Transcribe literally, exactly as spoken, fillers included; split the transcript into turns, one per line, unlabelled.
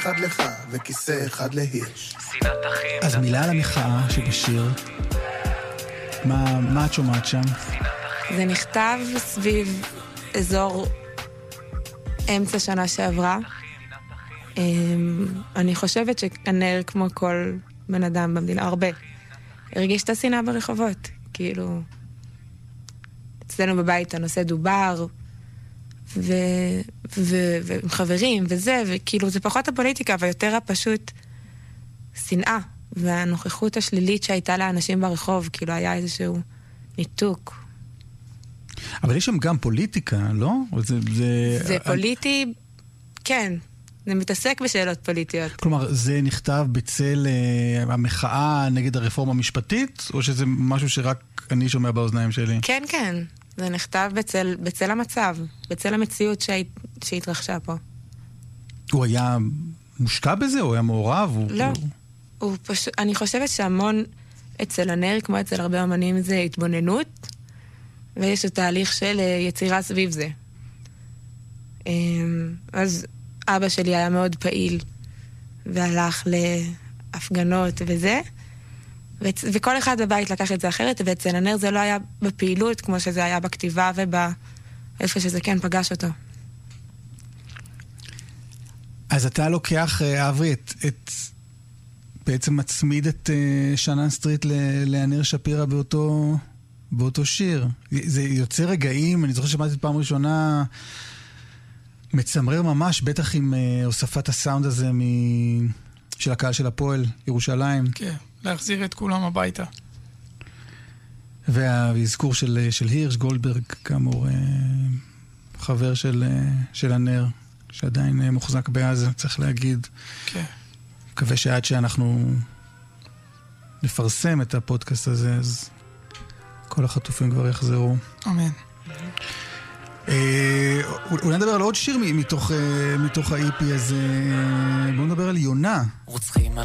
אחד לך וכיסא אחד להירש.
אז מילה על המחאה שבשיר, מה, מה את שומעת שם?
זה נכתב סביב אזור אמצע שנה שעברה. אני חושבת שהנר, כמו כל בן אדם במדינה, הרבה, הרגיש את השנאה ברחובות. כאילו, אצלנו בבית הנושא דובר, ו... ו... ועם חברים וזה, וכאילו זה פחות הפוליטיקה, ויותר הפשוט שנאה, והנוכחות השלילית שהייתה לאנשים ברחוב, כאילו היה איזשהו ניתוק.
אבל יש שם גם פוליטיקה, לא? זה, זה...
זה פוליטי, כן. זה מתעסק בשאלות פוליטיות.
כלומר, זה נכתב בצל uh, המחאה נגד הרפורמה המשפטית, או שזה משהו שרק אני שומע באוזניים שלי?
כן, כן. זה נכתב בצל, בצל המצב, בצל המציאות שהת, שהתרחשה פה.
הוא היה מושקע בזה? הוא היה מעורב? הוא...
לא. הוא פשוט, אני חושבת שהמון אצל הנר, כמו אצל הרבה אמנים, זה התבוננות, ויש את תהליך של יצירה סביב זה. אז אבא שלי היה מאוד פעיל, והלך להפגנות וזה, וכל אחד בבית לקח את זה אחרת, ואצל הנר זה לא היה בפעילות, כמו שזה היה בכתיבה ובאיפה שזה כן פגש אותו.
אז אתה לוקח, אברי, את, את בעצם מצמיד את שנן סטריט לענר שפירא באותו, באותו שיר. זה יוצא רגעים, אני זוכר שמעתי פעם ראשונה, מצמרר ממש, בטח עם הוספת הסאונד הזה מ... של הקהל של הפועל, ירושלים.
כן, להחזיר את כולם הביתה.
והאזכור של, של הירש, גולדברג, כאמור, חבר של, של הנר, שעדיין מוחזק בעזה, צריך להגיד.
כן.
מקווה שעד שאנחנו נפרסם את הפודקאסט הזה, אז כל החטופים כבר יחזרו.
אמן.
אולי נדבר על עוד שיר מתוך ה-אי פי הזה. בואו נדבר על יונה.
רוצחים